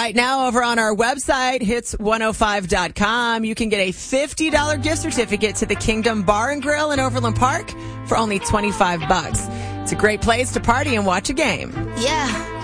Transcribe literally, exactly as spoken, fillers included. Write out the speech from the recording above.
Right now over on our website, hits one oh five dot com, you can get a fifty dollars gift certificate to the Kingdom Bar and Grill in Overland Park for only twenty-five bucks. It's a great place to party and watch a game. Yeah.